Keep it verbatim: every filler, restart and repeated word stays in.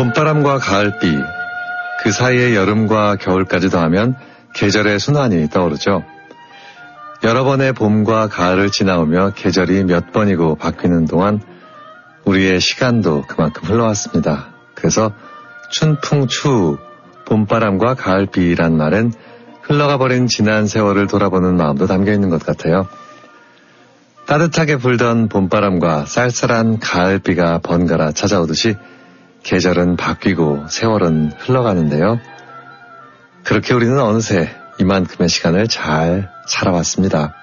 봄바람과 가을비, 그 사이에 여름과 겨울까지 더하면 계절의 순환이 떠오르죠. 여러 번의 봄과 가을을 지나오며 계절이 몇 번이고 바뀌는 동안 우리의 시간도 그만큼 흘러왔습니다. 그래서 춘풍추, 봄바람과 가을비란 말엔 흘러가버린 지난 세월을 돌아보는 마음도 담겨있는 것 같아요. 따뜻하게 불던 봄바람과 쌀쌀한 가을비가 번갈아 찾아오듯이 계절은 바뀌고 세월은 흘러가는데요. 그렇게 우리는 어느새 이만큼의 시간을 잘 살아왔습니다.